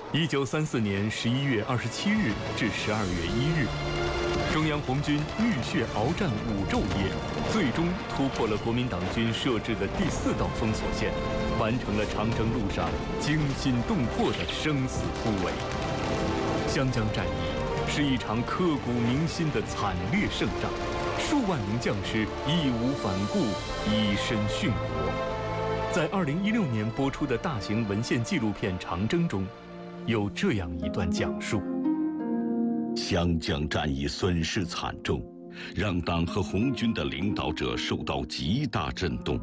1934年11月27日至12月1日，中央红军浴血鏖战5昼夜，最终突破了国民党军设置的第4道封锁线，完成了长征路上惊心动魄的生死突围。湘江战役是一场刻骨铭心的惨烈胜仗，数万名将士义无反顾，以身殉国。在2016年播出的大型文献纪录片《长征》中，有这样一段讲述： 湘江战役损失惨重，让党和红军的领导者受到极大震动。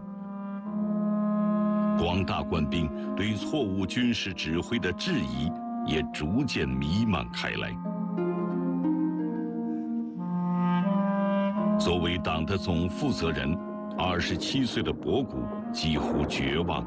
广大官兵对错误军事指挥的质疑也逐渐弥漫开来。作为党的总负责人，27岁的博古几乎绝望。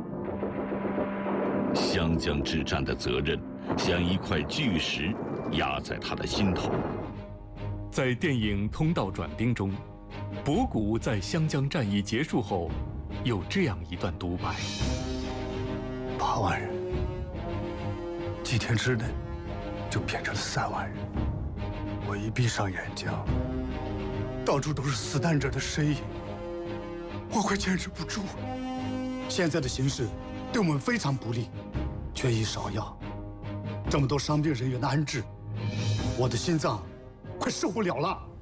湘江之战的责任像一块巨石压在他的心头。 在电影《通道转兵》中，博古在湘江战役结束后有这样一段独白 ：8万人，几天之内就变成了3万人。我一闭上眼睛，到处都是死难者的身影，我快坚持不住了。现在的形势对我们非常不利，缺医少药，这么多伤病人员的安置，我的心脏快受不了了。